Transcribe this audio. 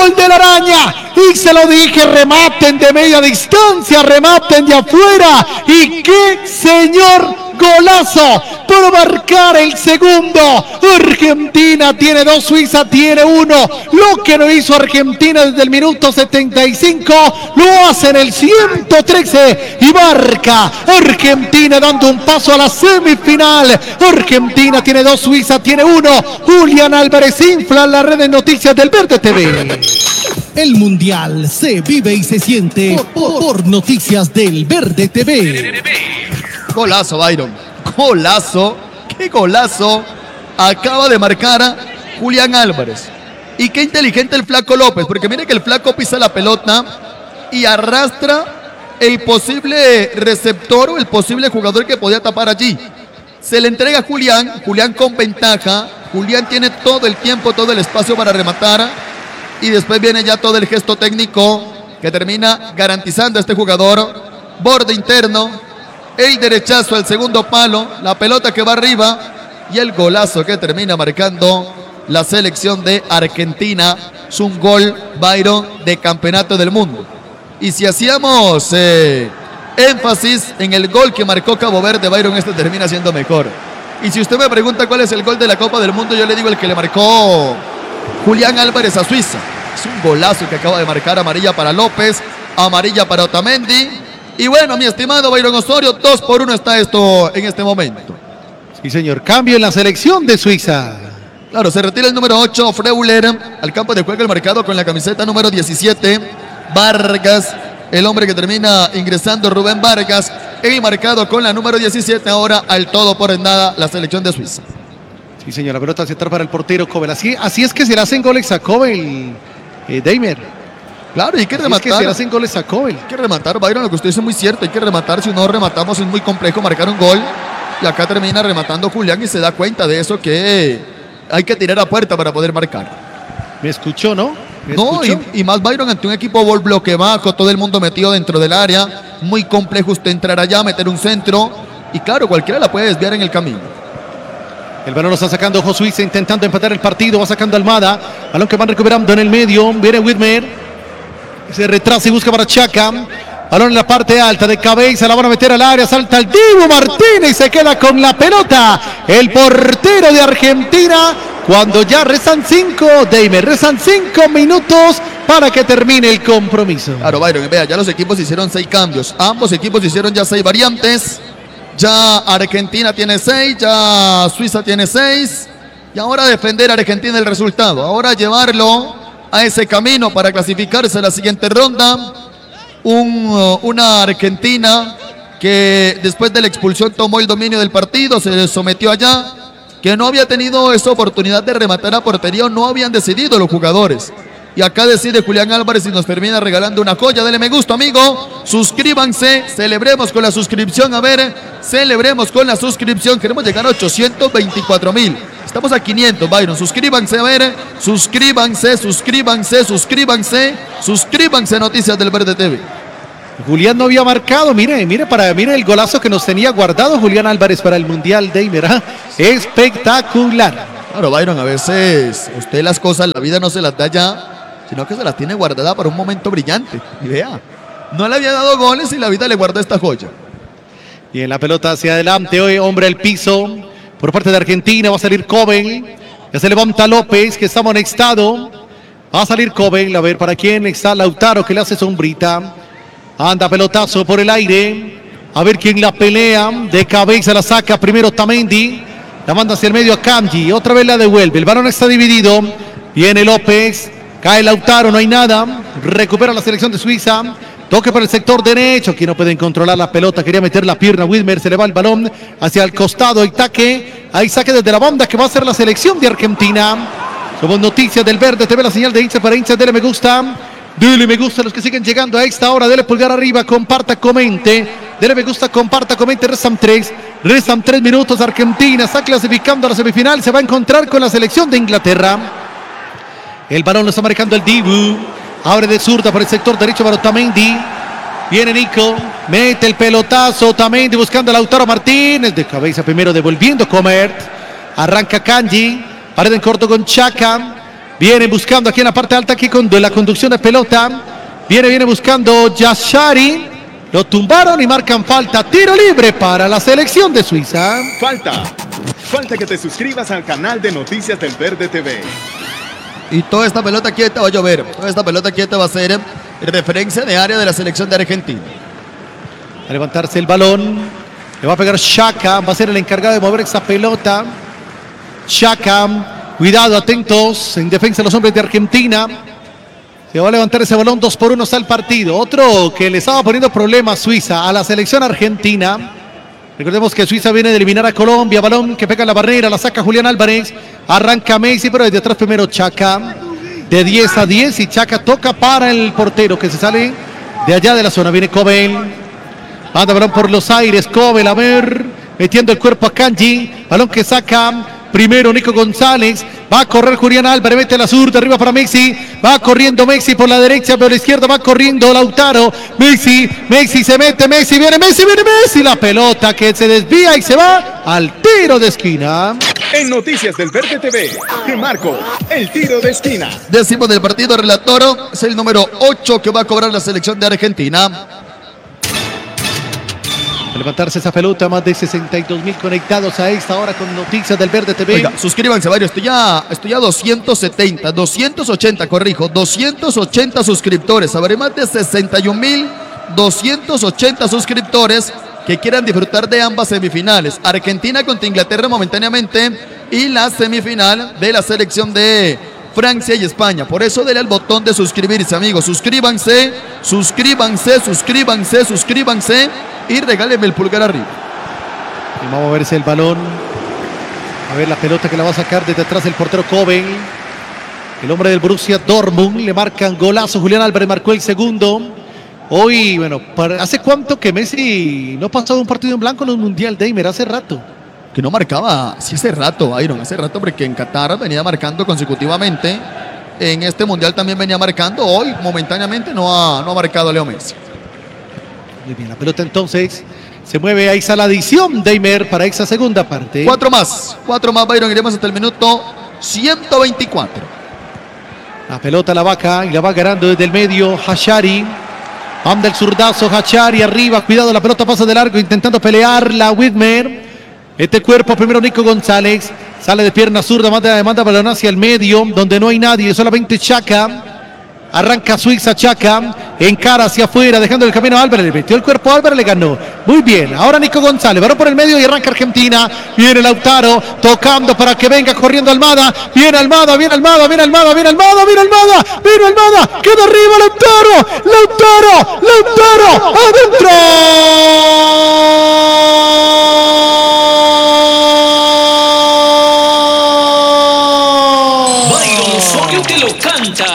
gol de la araña. Y se lo dije, rematen de media distancia, rematen de afuera. Y qué señor golazo por marcar el segundo. Argentina tiene 2, Suiza tiene 1. Lo que no hizo Argentina desde el minuto 75, lo hace en el 113 y marca Argentina dando un paso a la semifinal. Argentina tiene 2, Suiza tiene 1. Julián Álvarez infla la red de noticias del Verde TV. El Mundial se vive y se siente por Noticias del Verde TV. Golazo, Byron. Golazo. Qué golazo acaba de marcar Julián Álvarez. Y qué inteligente el Flaco López, porque mire que el Flaco pisa la pelota y arrastra el posible receptor o el posible jugador que podía tapar allí. Se le entrega a Julián, Julián con ventaja. Julián tiene todo el tiempo, todo el espacio para rematar. Y después viene ya todo el gesto técnico que termina garantizando a este jugador. Borde interno, el derechazo al segundo palo, la pelota que va arriba y el golazo que termina marcando la selección de Argentina. Es un gol, Byron, de campeonato del mundo. Y si hacíamos énfasis en el gol que marcó Cabo Verde, Byron, este termina siendo mejor. Y si usted me pregunta cuál es el gol de la Copa del Mundo, yo le digo el que le marcó Julián Álvarez a Suiza. Es un golazo que acaba de marcar. Amarilla para López, amarilla para Otamendi. Y bueno, mi estimado Byron Osorio, 2-1 está esto en este momento. Sí, señor, cambio en la selección de Suiza. Claro, se retira el número 8, Freuler, al campo de juego el marcado con la camiseta número 17, Vargas, el hombre que termina ingresando, Rubén Vargas, y marcado con la número 17, ahora al todo por nada la selección de Suiza. Sí, señor, la pelota hacia atrás para el portero Kobel. Así es que se le hacen goles a Kobel, Deimer. Claro, y hay que rematar. Es que se le hacen goles a Kobel. Hay que rematar, Byron, lo que usted dice es muy cierto. Hay que rematar, si no rematamos es muy complejo marcar un gol. Y acá termina rematando Julián y se da cuenta de eso, que hay que tirar a puerta para poder marcar. ¿Me escuchó, no? No, y más, Byron, ante un equipo bloque bajo, todo el mundo metido dentro del área. Muy complejo usted entrar allá, meter un centro. Y claro, cualquiera la puede desviar en el camino. El balón lo está sacando Josué, intentando empatar el partido. Va sacando Almada. Balón que van recuperando en el medio. Viene Whitmer. Se retrasa y busca para Chaca. Balón en la parte alta de cabeza. La van a meter al área. Salta el Dibu Martínez y se queda con la pelota. El portero de Argentina. Cuando ya restan 5, Deimer, restan 5 minutos para que termine el compromiso. Claro, Byron, vea, ya los equipos hicieron 6 cambios. Ambos equipos hicieron ya 6 variantes. Ya Argentina tiene 6, ya Suiza tiene 6. Y ahora defender a Argentina el resultado. Ahora llevarlo a ese camino para clasificarse a la siguiente ronda. Una Argentina que después de la expulsión tomó el dominio del partido, se sometió allá, que no había tenido esa oportunidad de rematar a portería, no habían decidido los jugadores. Y acá decide Julián Álvarez y nos termina regalando una joya. Dele me gusta, amigo. Suscríbanse. Celebremos con la suscripción. A ver, celebremos con la suscripción. Queremos llegar a 824,000. Estamos a 500, Byron. Suscríbanse, a ver. Suscríbanse, suscríbanse, suscríbanse. Suscríbanse a Noticias del Verde TV. Julián no había marcado. Mire el golazo que nos tenía guardado Julián Álvarez para el Mundial, Deimer. Espectacular. Claro, Byron, a veces usted las cosas, la vida no se las da ya, sino que se las tiene guardada para un momento brillante. Y vea, no le había dado goles y la vida le guardó esta joya. Y en la pelota hacia adelante, hoy hombre al piso, por parte de Argentina, va a salir Kobel. Ya se levanta López, que está amonestado. Va a salir Kobel, a ver para quién está Lautaro, que le hace sombrita. Anda pelotazo por el aire. A ver quién la pelea. De cabeza la saca primero Otamendi. La manda hacia el medio a Kanji. Otra vez la devuelve. El balón está dividido. Viene López. Cae Lautaro, no hay nada. Recupera la selección de Suiza. Toque por el sector derecho. Aquí no pueden controlar la pelota. Quería meter la pierna. Whitmer, se le va el balón hacia el costado. Hay saque desde la banda que va a ser la selección de Argentina. Somos Noticias del Verde TV, la señal de hincha para hinchas. Dele me gusta. Dele me gusta a los que siguen llegando a esta hora. Dele pulgar arriba, comparta, comente. Dele me gusta, comparta, comente. Restan 3 minutos. Argentina está clasificando a la semifinal. Se va a encontrar con la selección de Inglaterra. El balón lo está marcando el Dibu. Abre de zurda por el sector derecho para Otamendi. Viene Nico. Mete el pelotazo. Otamendi buscando a Lautaro Martínez. De cabeza primero devolviendo Comert. Arranca Kanji. Pared en corto con Chaca. Viene buscando aquí en la parte alta, aquí con la conducción de pelota. Viene buscando Yashari. Lo tumbaron y marcan falta. Tiro libre para la selección de Suiza. Falta que te suscribas al canal de Noticias del Verde TV. Y toda esta pelota quieta va a llover. Toda esta pelota quieta va a ser referencia de área de la selección de Argentina. A levantarse el balón. Le va a pegar Xhaka. Va a ser el encargado de mover esta pelota. Xhaka. Cuidado, atentos. En defensa los hombres de Argentina. Se va a levantar ese balón. 2-1 está el partido. Otro que le estaba poniendo problemas Suiza a la selección argentina. Recordemos que Suiza viene de eliminar a Colombia. Balón que pega en la barrera. La saca Julián Álvarez. Arranca Messi, pero desde atrás primero Xhaka. De 10-10 y Xhaka toca para el portero que se sale de allá de la zona. Viene Kobel. Manda balón por los aires. Kobel, a ver. Metiendo el cuerpo a Kanji. Balón que saca primero Nico González. Va a correr Julián Álvarez. Mete la zurda arriba para Messi. Va corriendo Messi por la derecha, pero a la izquierda va corriendo Lautaro. Messi se mete. Messi. La pelota que se desvía y se va al tiro de esquina. En Noticias del Verde TV, te marco el tiro de esquina. Décimo del partido, relator. Es el número 8 que va a cobrar la selección de Argentina. A levantarse esa pelota, más de 62.000 conectados a esta hora con Noticias del Verde TV. Oiga, suscríbanse varios, estoy ya 280 suscriptores. Habrá más de 61.280 suscriptores que quieran disfrutar de ambas semifinales. Argentina contra Inglaterra momentáneamente y la semifinal de la selección de Francia y España. Por eso denle al botón de suscribirse, amigos. Suscríbanse y regálenme el pulgar arriba. Y va a moverse el balón. A ver la pelota que la va a sacar desde atrás el portero Kobel. El hombre del Borussia Dortmund. Le marcan golazo. Julián Álvarez marcó el segundo. Hoy, bueno, ¿hace cuánto que Messi no ha pasado un partido en blanco en un Mundial, Deimer? Hace rato. Que no marcaba, sí, hace rato, Iron, hace rato, porque en Qatar venía marcando consecutivamente. En este Mundial también venía marcando. Hoy, momentáneamente, no ha marcado Leo Messi. Muy bien, la pelota entonces se mueve. Ahí está la adición, Deimer, para esa segunda parte. Cuatro más, Byron, iremos hasta el minuto 124. La pelota la vaca y la va ganando desde el medio Yashari. Manda el zurdazo Yashari arriba. Cuidado, la pelota pasa de largo intentando pelear la Whitmer. Este cuerpo primero Nico González. Sale de pierna zurda, manda balón hacia el medio donde no hay nadie, solamente Xhaka. Arranca Suiza, Xhaka, encara hacia afuera, dejando el camino a Álvarez, le metió el cuerpo a Álvarez, le ganó. Muy bien, ahora Nico González, varón por el medio y arranca Argentina. Viene Lautaro, tocando para que venga corriendo Almada. Viene Almada, queda arriba Lautaro, adentro. Byron Osorio que lo canta.